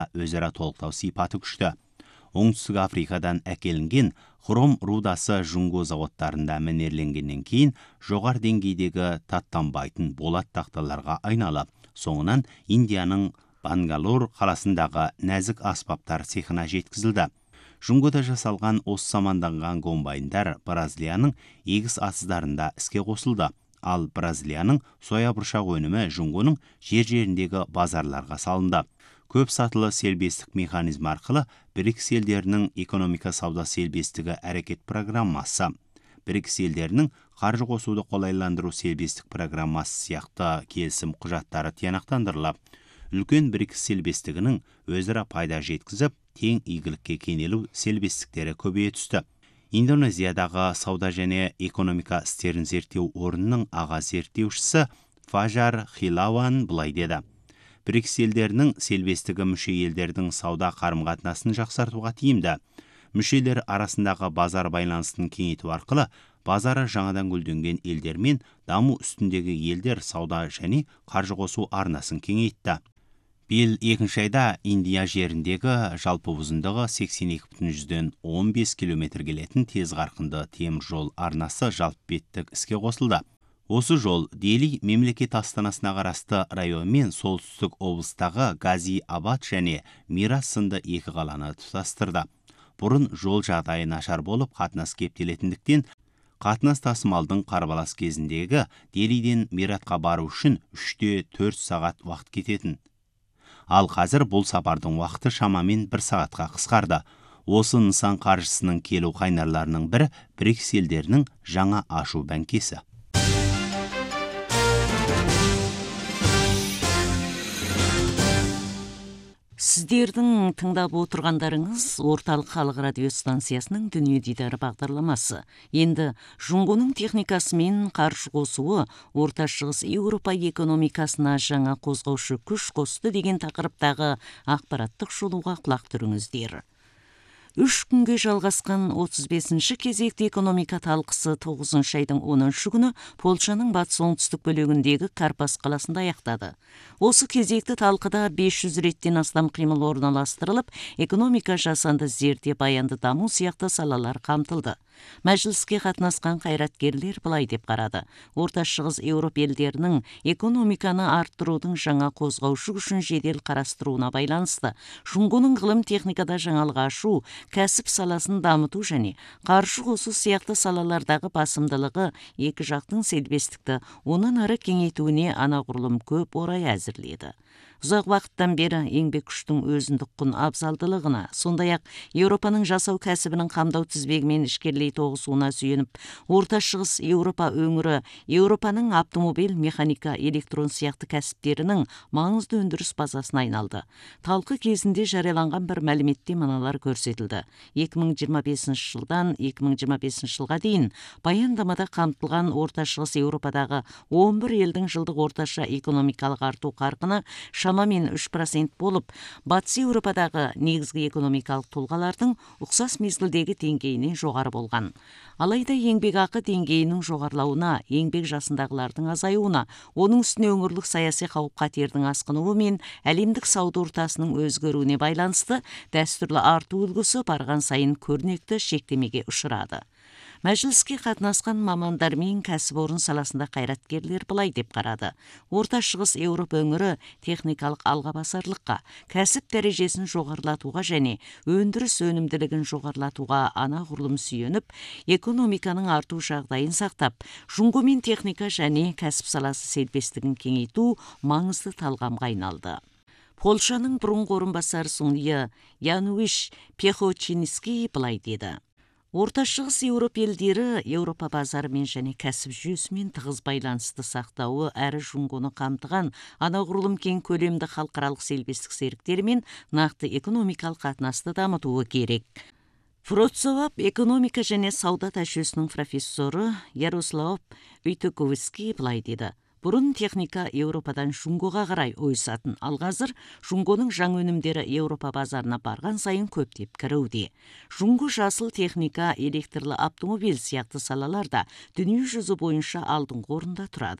өзара толықтау сипаты күшті. Оңтүстік Африкадан әкелінген хром рудасы жұңго заводтарында мінерленгеннен кейін жоғар деңгейдегі таттанбайтын болат тақталарға айналып, соңынан Индияның Бангалор қаласындағы нәзік аспаптар цехына жеткізілді. Жұңгода жасалған осы саманданған комбайндар Бразилияның егіс атыздарында іске қосылды. Ал Бразилияның соя бұршақ өнімі жұңгоның жер-жеріндегі базарларға салынды. Көп сатылы селбестік механизм арқылы БРИКС елдерінің экономика сауда селбестігі әрекет программасы, БРИКС елдерінің қаржы қосуды қолайландыру селбестік программасы сияқты келісім құжаттары тиянақтандырылып, үлкен БРИКС селбестігінің өзара пайда жеткізіп, тең игілікке кенелу селбестіктері көбейе түсті. Индонезиядағы сауда және экономика істерін зерттеу орнының аға зерттеушісі Фажар Хилауан былай деді: БРИКС елдерінің селбестігі мүше елдердің сауда қарым-қатынасын жақсартуға тиімді. Мүшелер арасындағы базар байланыстың кеңейту арқылы базары жаңадан гүлденген елдермен даму үстіндегі елдер сауда және қаржы қосу арнасын кеңейтті. Биыл екінші айда Индия жеріндегі жалпы ұзындығы 82,15 км келетін тез қарқынды темір жол арнасы жалпы беттік іске қосылды. Осы жол Дели мемлекет астанасына қарасты район мен солтүстік облыстағы Гази Абад және Мирас сынды екі қаланы тұтастырды. Бұрын жол жағдайы нашар болып, қатынас кептелетіндіктен, қатынас тасымалдың қарбалас кезіндегі Делиден Миратқа бару үшін 3-4 сағат уақыт кететін. Ал қазір бұл сапардың уақыты шамамен 1 сағатқа қысқарды. Осы нысан қаржысының келу қайнарларының бірі БРИКС елдерінің жаңа ашу бәңкесі. Сіздердің тыңдап отырғандарыңыз орталық халық радио станциясының дүние дидары бағдарламасы. Енді жұңгоның техникасы мен қаржы қосуы Орта Шығыс Еуропа экономикасына жаңа қозғаушы күш қосты деген тақырыптағы ақпараттық шолуға құлақ түріңіздер. 3 күнге жалғасқан 35-ші кезекті экономика талқысы 9 айдың 10 күні Польшаның батыс оңтүстік бөлігіндегі Карпас қаласында аяқтады. Осы кезекті талқыда 500 реттен астам қимыл орналастырылып, экономика жасанды зерде баянды даму сияқты салалар қамтылды. Мәжіліске қатынасқан қайраткерлер былай деп қарады: Орта Шығыс Еуропа елдерінің экономиканы арттырудың жаңа қозғаушы күшін жедел қарастыруына байланысты жұңгоның ғылым техникада жаңалық ашу, кәсіп саласын дамыту және қаржы қосу сияқты салалардағы басымдылығы екі жақтың селбестікті онан ары кеңейтуіне анағұрлым көп орай әзірледі. Ұзақ уақыттан бері еңбек күштің өзіндік құн абзалдылығына, сондай-ақ Еуропаның жасау кәсібінің қамдау тізбегімен ішкерлей тоғысуына сүйеніп, Орта Шығыс Еуропа өңірі Еуропаның автомобиль, механика, электрон сияқты кәсіптерінің маңызды өндіріс базасына айналды. Талқы кезінде жарияланған бір мәліметте мыналар көрсетілді. 2025 жылдан 2025 жылға дейін баяндамада қамтылған Орта Шығыс Еуропадағы 11 елдің жылдық орташа экономикалық арту қарқыны шамамен 3% болып, Батыс Еуропадағы негізгі экономикалық тұлғалардың ұқсас мезгілдегі деңгейінен жоғары болған. Алайда еңбекақы деңгейінің жоғарылауына, еңбек жасындағылардың азаюына, оның үстіне өңірлік саяси қауіп-қатердің асқынуы мен әлемдік сауда ортасының өзгеруіне байланысты дәстүрлі арту үлгісі барған сайын көрнекті шектемеге ұшырады. Мәжіліске қатынасқан мамандар мен кәсіпорын саласында қайраткерлер былай деп қарады: Орта Шығыс Еуропа өңірі техникалық алғабасарлыққа, кәсіп дәрежесін жоғарылатуға және өндіріс өнімділігін жоғарылатуға анағұрлым сүйеніп, экономиканың арту жағдайын сақтап, жұңго мен техника және кәсіп саласы селбестігін кеңейту маңызды талғамға айналды. Польшаның бұрынғы орынбасары Соня Януиш Пехочинский былай деді: Орта Шығыс Еуропа елдері Еуропа базарымен және кәсіп жүйесімен тығыз байланысты сақтауы әрі жұңгоны қамтыған анағұрлым кең көлемді халықаралық селбестік серіктермен нақты экономикалық қатынасты дамытуы керек. Вроцлав экономика және сауда тәжірибесінің профессоры Ярослав Үйтіковский былай деді: Бұрын техника Еуропадан жұңгоға қарай ойысатын, ал қазір жұңгоның жаңа өнімдері Еуропа базарына барған сайын көптеп кіруде. Жұңго жасыл техника, электрлі автомобиль сияқты салаларда дүние жүзі бойынша алдыңғы орында тұрады.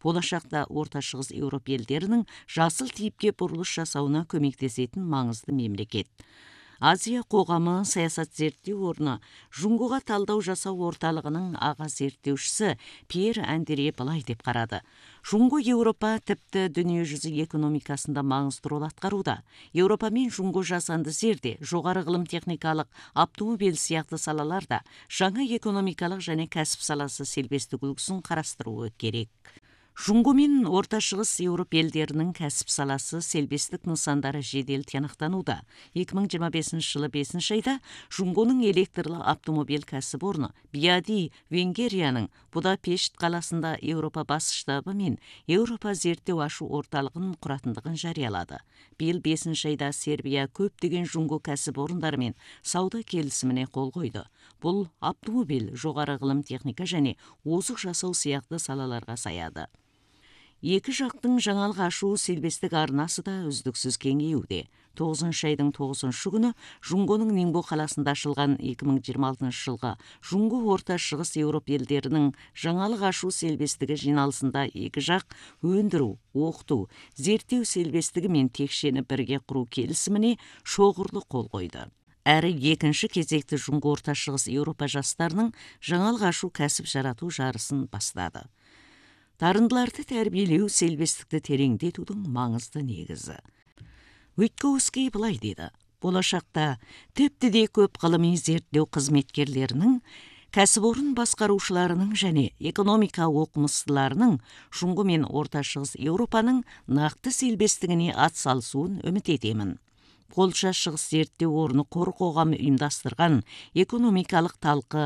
болашақта Орта Шығыс Еуроп елдерінің жасыл типке бұрылыс жасауына көмектесетін маңызды мемлекет. Азия қоғамы саясат зерттеу орны Жұңғоға талдау жасау орталығының аға зерттеушісі Пьер Андре былай деп қарады. Жұңго Еуропа тіпті дүниежүзі экономикасында маңызды рөл атқаруда. Еуропа мен Жұңго жасанды жерде, жоғары ғылым техникалық, автомобиль сияқты салаларда жаңа экономикалық және кәсіп саласы селбестік үлгісін қарастыруы керек. Жұңго мен Орта Шығыс Еуроп елдерінің кәсіп саласы селбестік нысандары жедел тиянақтануда. 2025 жылы 5 айда Жұңгоның электрлі автомобиль кәсіпорны Биади Венгерияның Будапешт қаласында Еуропа бас штабы мен Еуропа зерттеу ашу орталығын құратындығын жариялады. Биыл 5 айда Сербия көптеген Жұңго кәсіпорындарымен сауда келісіміне қол қойды. Бұл автомобиль, жоғары ғылым техника және озық жасау сияқты салаларға саяды. Екі жақтың жаңалық ашу селбестік арнасы да үздіксіз кеңеюде. 9 айдың 9 күні Жұңгоның Нинбо қаласында ашылған 2026 жылға Жұңго Орта Шығыс Еуроп елдерінің жаңалық ашу селбестігі жиналысында екі жақ өндіру, оқыту, зерттеу селбестігі мен текшені бірге құру келісіміне шоғырлы қол қойды. Әрі екінші кезекті Жұңго Орта Шығыс Еуропа жастарының жаңалық ашу кәсіп жарату жарысын бастады. Дарындыларды тәрбиелеу селбестікті тереңдетудің маңызды негізі. Уиткоуски былай деді: болашақта тіпті де көп ғылыми зерттеу қызметкерлерінің, кәсіпорын басқарушыларының және экономика оқымыстыларының Жұңго мен Орта Шығыс Еуропаның нақты селбестігіне атсалысуын үміт етемін. Польша шығыс зерттеу орны қор қоғамы ұйымдастырған экономикалық талқы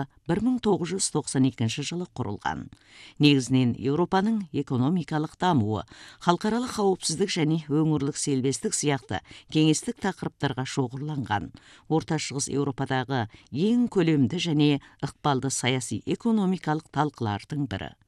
1992 жылы құрылған. Негізінен Еуропаның экономикалық дамуы, халықаралық қауіпсіздік және өңірлік селбестік сияқты кеңестік тақырыптарға шоғырланған. Орта Шығыс Еуропадағы ең көлемді және ықпалды саяси экономикалық талқылардың бірі.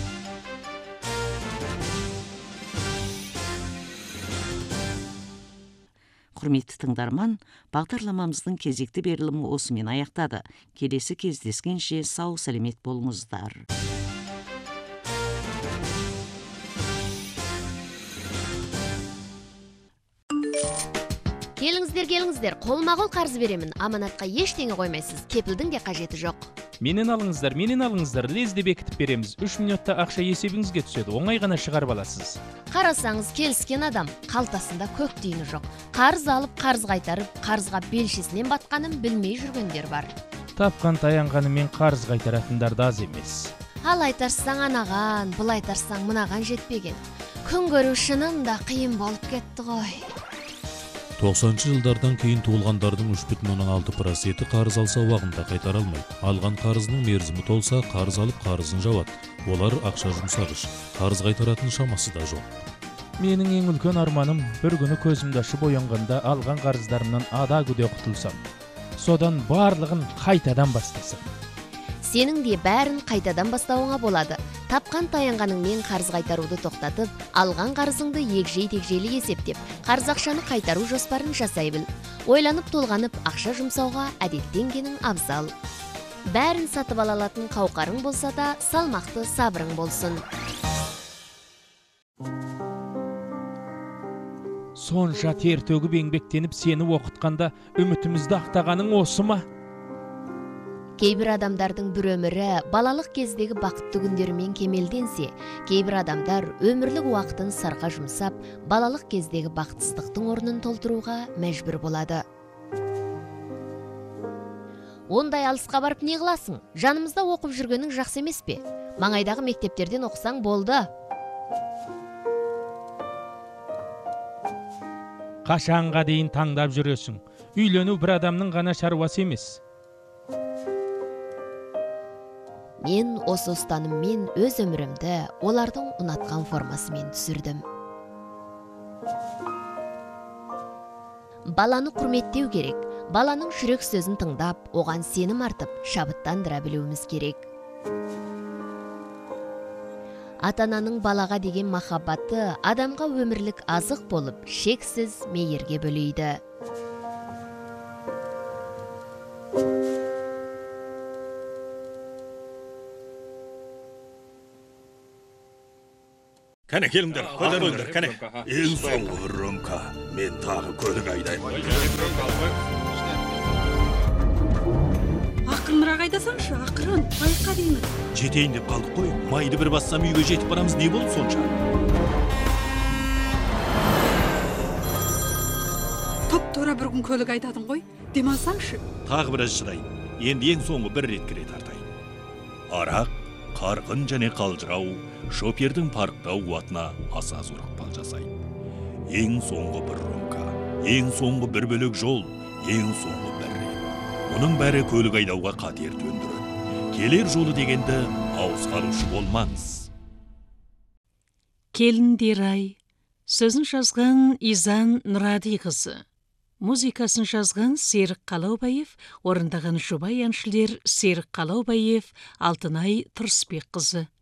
Құрметті тыңдарман, бағдарламамыздың кезекті берілімі осымен аяқтады. Келесі кездескенше сау сәлемет болыңыздар. Келіңіздер, қолма-қол қарыз беремін. Аманатқа ештеңе қоймайсыз. Кепілдің де қажеті жоқ. Менен алыңыздар, лезде бекітіп береміз. 3 минутта ақша есебіңізге түседі, оңай ғана шығарып аласыз. Қарасаңыз, келіскен адам, қалтасында көк тиыны жоқ. Қарыз алып, қарыз қайтарып, қарызға белшесінен батқанын білмей жүргендер бар. Тапқан таянғанымен қарыз қайтаратындар да аз емес. Ал айтарсаң анаған, бұл айтарсаң мынаған жетпеген. Күн көру шынында қиын болып кетті ғой. 90-шы жылдардан кейін туылғандардың 3,6% қарыз алса уақытында қайтара алмайды. Алған қарызының мерзімі толса, қарыз алып қарызын жауады. Олар ақша жұмсағыш, қарыз қайтаратын шамасы да жоқ. Менің ең үлкен арманым бір күні көзімді ашып оянғанда алған қарыздарымнан ада күде құтылсам. Содан барлығын қайтадан бастасам. Сенің де бәрін қайтадан бастауыңа болады. Тапқан таянғаныңмен қарыз қайтаруды тоқтатып, алған қарызыңды егжей-тегжейлі есептеп, қарыз ақшаны қайтару жоспарын жасай біл. Ойланып толғанып ақша жұмсауға әдеттенгенің абзал. Бәрін сатып ала алатын қауқарың болса да, салмақты сабырың болсын. Сонша тер төгіп еңбектеніп сені оқытқанда үмітімізді ақтағаның осы ма? Кейбір адамдардың бір өмірі балалық кездегі бақытты күндерімен кемелденсе, кейбір адамдар өмірлік уақытын сарға жұмсап, балалық кездегі бақытсыздықтың орнын толтыруға мәжбүр болады. Ондай алысқа барып не қыласың? Жанымызда оқып жүргенің жақсы емес пе? Маңайдағы мектептерден оқысаң болды. Қашанға дейін таңдап жүресің? Үйлену бір адамның ғана шаруасы емес. Мен осы ұстаныммен өз өмірімді олардың ұнатқан формасымен түсірдім. Баланы құрметтеу керек. Баланың жүрек сөзін тыңдап, оған сенім артып, шабыттандыра білуіміз керек. Ата-ананың балаға деген махаббаты адамға өмірлік азық болып, шексіз мейірге бөлейді. Кәне келіңдер, көтеріліңдер, кәне. Ең соңғы рөмка. Мен тағы көлік айдаймын. Ақырынырақ айдасаңшы, ақырын, байыққа деймін. Жетейін деп қалдық қой. Майды бір бассам үйге жетіп барамыз, не болды сонша? Топ-тора бір күн көлік айдадың ғой, демалсаңшы. Тағы біраз шыдайын. Енді ең соңғы бір рет кіре тартайын. Арақ, қарқын және қалжырау, шопердің парықтау қуатына аса зор ықпал жасайды. Ең соңғы бір рөмка, ең соңғы бір бөлек жол, ең соңғы бір рет. Мұның бәрі көлік айдауға қатер төндіреді. Келер жолы дегенді ауыз қалушы болмаңыз. Келіндер ай. Сөзін жазған Изан Нұрадиқызы. Музыкасын жазған Серік Қалаубаев, орындаған жұбай әншілер Серік Қалаубаев, Алтынай Тұрысбек қызы.